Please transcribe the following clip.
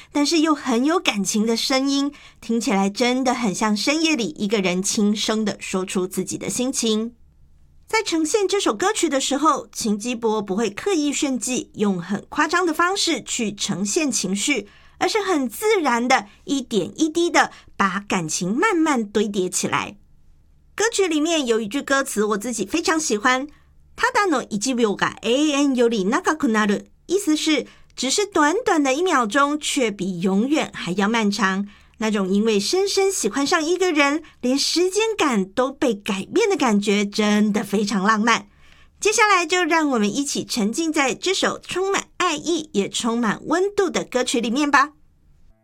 但是又很有感情的声音，听起来真的很像深夜里一个人轻声地说出自己的心情。在呈现这首歌曲的时候，秦基博不会刻意炫技，用很夸张的方式去呈现情绪，而是很自然的一点一滴的把感情慢慢堆叠起来。歌曲里面有一句歌词我自己非常喜欢，ただの1秒が永遠より長くなる，意思是只是短短的1秒钟，却比永远还要漫长。那种因为深深喜欢上一个人，连时间感都被改变的感觉，真的非常浪漫。接下来就让我们一起沉浸在这首充满爱意也充满温度的歌曲里面吧。